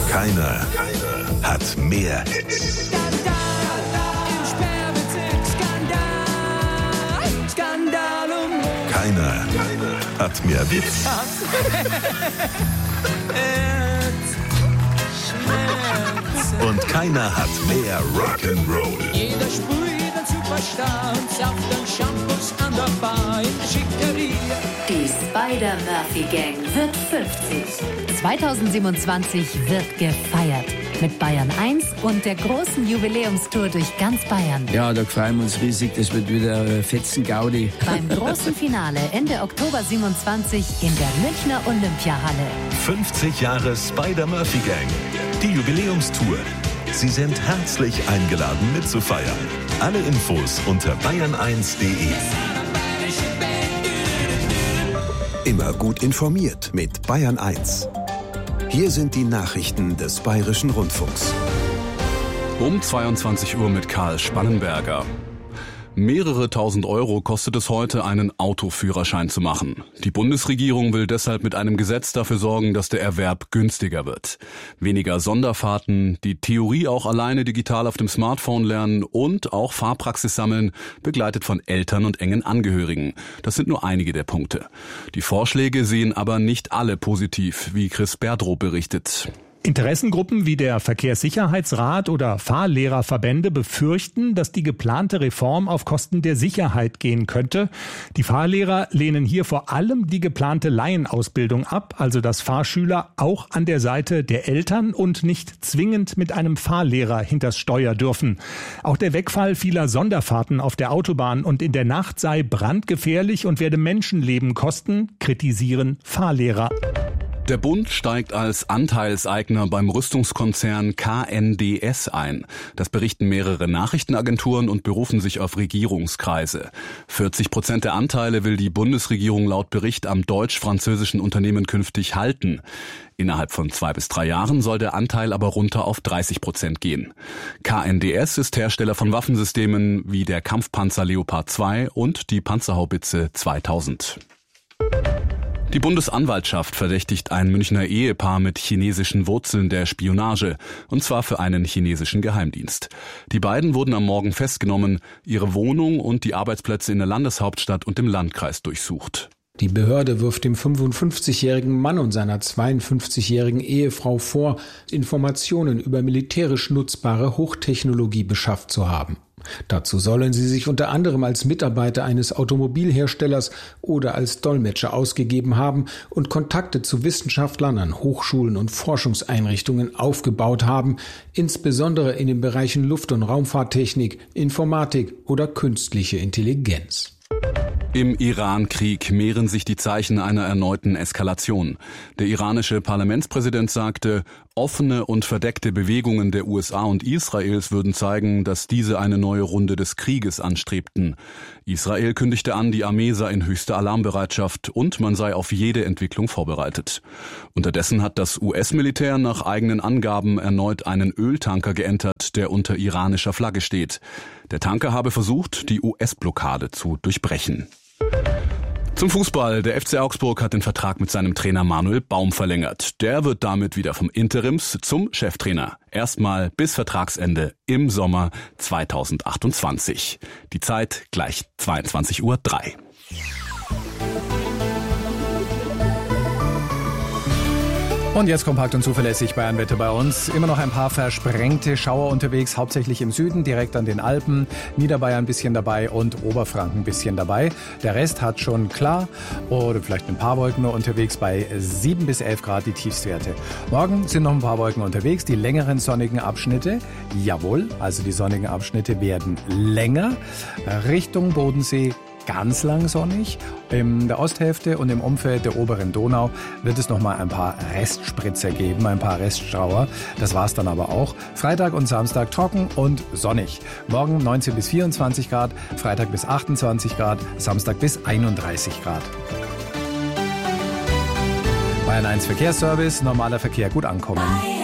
Keiner hat mehr Hits. Keiner hat mehr Witz. Und keiner hat mehr Rock'n'Roll. Jeder sprüht ein Superstar und sauft dann Shampoos an der Bar in der Schickeria. Die Spider-Murphy-Gang wird 50. 2027 wird gefeiert. Mit Bayern 1 und der großen Jubiläumstour durch ganz Bayern. Ja, da freuen wir uns riesig. Das wird wieder Fetzen-Gaudi. Beim großen Finale Ende Oktober 27 in der Münchner Olympiahalle. 50 Jahre Spider-Murphy-Gang. Die Jubiläumstour. Sie sind herzlich eingeladen mitzufeiern. Alle Infos unter bayern1.de. Immer gut informiert mit Bayern 1. Hier sind die Nachrichten des Bayerischen Rundfunks. Um 22 Uhr mit Karl Spannenberger. Mehrere tausend Euro kostet es heute, einen Autoführerschein zu machen. Die Bundesregierung will deshalb mit einem Gesetz dafür sorgen, dass der Erwerb günstiger wird. Weniger Sonderfahrten, die Theorie auch alleine digital auf dem Smartphone lernen und auch Fahrpraxis sammeln, begleitet von Eltern und engen Angehörigen. Das sind nur einige der Punkte. Die Vorschläge sehen aber nicht alle positiv, wie Chris Berdrow berichtet. Interessengruppen wie der Verkehrssicherheitsrat oder Fahrlehrerverbände befürchten, dass die geplante Reform auf Kosten der Sicherheit gehen könnte. Die Fahrlehrer lehnen hier vor allem die geplante Laienausbildung ab, also dass Fahrschüler auch an der Seite der Eltern und nicht zwingend mit einem Fahrlehrer hinters Steuer dürfen. Auch der Wegfall vieler Sonderfahrten auf der Autobahn und in der Nacht sei brandgefährlich und werde Menschenleben kosten, kritisieren Fahrlehrer. Der Bund steigt als Anteilseigner beim Rüstungskonzern KNDS ein. Das berichten mehrere Nachrichtenagenturen und berufen sich auf Regierungskreise. 40% der Anteile will die Bundesregierung laut Bericht am deutsch-französischen Unternehmen künftig halten. Innerhalb von 2 bis 3 Jahren soll der Anteil aber runter auf 30% gehen. KNDS ist Hersteller von Waffensystemen wie der Kampfpanzer Leopard 2 und die Panzerhaubitze 2000. Die Bundesanwaltschaft verdächtigt ein Münchner Ehepaar mit chinesischen Wurzeln der Spionage, und zwar für einen chinesischen Geheimdienst. Die beiden wurden am Morgen festgenommen, ihre Wohnung und die Arbeitsplätze in der Landeshauptstadt und im Landkreis durchsucht. Die Behörde wirft dem 55-jährigen Mann und seiner 52-jährigen Ehefrau vor, Informationen über militärisch nutzbare Hochtechnologie beschafft zu haben. Dazu sollen sie sich unter anderem als Mitarbeiter eines Automobilherstellers oder als Dolmetscher ausgegeben haben und Kontakte zu Wissenschaftlern an Hochschulen und Forschungseinrichtungen aufgebaut haben, insbesondere in den Bereichen Luft- und Raumfahrttechnik, Informatik oder künstliche Intelligenz. Im Iran-Krieg mehren sich die Zeichen einer erneuten Eskalation. Der iranische Parlamentspräsident sagte, offene und verdeckte Bewegungen der USA und Israels würden zeigen, dass diese eine neue Runde des Krieges anstrebten. Israel kündigte an, die Armee sei in höchster Alarmbereitschaft und man sei auf jede Entwicklung vorbereitet. Unterdessen hat das US-Militär nach eigenen Angaben erneut einen Öltanker geentert, der unter iranischer Flagge steht. Der Tanker habe versucht, die US-Blockade zu durchbrechen. Zum Fußball. Der FC Augsburg hat den Vertrag mit seinem Trainer Manuel Baum verlängert. Der wird damit wieder vom Interims zum Cheftrainer. Erstmal bis Vertragsende im Sommer 2028. Die Zeit gleich 22:03 Uhr. Und jetzt kompakt und zuverlässig Bayernwetter bei uns. Immer noch ein paar versprengte Schauer unterwegs, hauptsächlich im Süden, direkt an den Alpen. Niederbayern ein bisschen dabei und Oberfranken ein bisschen dabei. Der Rest hat schon klar oder vielleicht ein paar Wolken nur unterwegs bei 7 bis 11 Grad die Tiefstwerte. Morgen sind noch ein paar Wolken unterwegs, die längeren sonnigen Abschnitte. Jawohl, also die sonnigen Abschnitte werden länger. Richtung Bodensee ganz lang sonnig. In der Osthälfte und im Umfeld der oberen Donau wird es noch mal ein paar Restspritzer geben, ein paar Restschauer. Das war's dann aber auch. Freitag und Samstag trocken und sonnig. Morgen 19 bis 24 Grad, Freitag bis 28 Grad, Samstag bis 31 Grad. Bayern 1 Verkehrsservice, normaler Verkehr gut ankommen.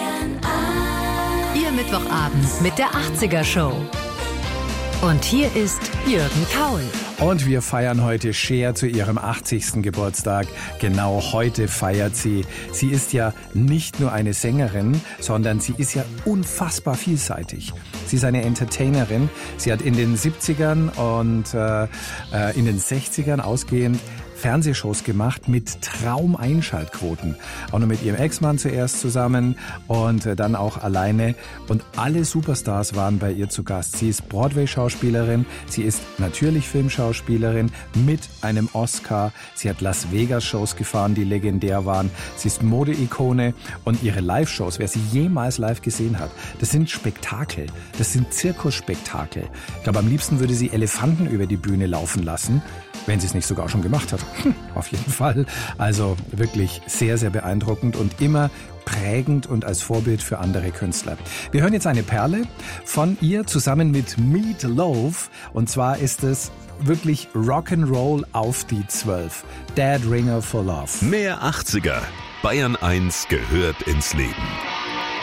Ihr Mittwochabend mit der 80er Show. Und hier ist Jürgen Kaul. Und wir feiern heute Cher zu ihrem 80. Geburtstag. Genau heute feiert sie. Sie ist ja nicht nur eine Sängerin, sondern sie ist ja unfassbar vielseitig. Sie ist eine Entertainerin. Sie hat in den 70ern und in den 60ern ausgehend Fernsehshows gemacht mit Traumeinschaltquoten. Auch noch mit ihrem Ex-Mann zuerst zusammen und dann auch alleine. Und alle Superstars waren bei ihr zu Gast. Sie ist Broadway-Schauspielerin, sie ist natürlich Filmschauspielerin mit einem Oscar. Sie hat Las Vegas-Shows gefahren, die legendär waren. Sie ist Modeikone und ihre Live-Shows, wer sie jemals live gesehen hat, das sind Spektakel. Das sind Zirkusspektakel. Ich glaube, am liebsten würde sie Elefanten über die Bühne laufen lassen, wenn sie es nicht sogar schon gemacht hat. Auf jeden Fall. Also wirklich sehr, sehr beeindruckend und immer prägend und als Vorbild für andere Künstler. Wir hören jetzt eine Perle von ihr zusammen mit Meat Loaf. Und zwar ist es wirklich Rock'n'Roll auf die 12. Dead Ringer for Love. Mehr 80er. Bayern 1 gehört ins Leben.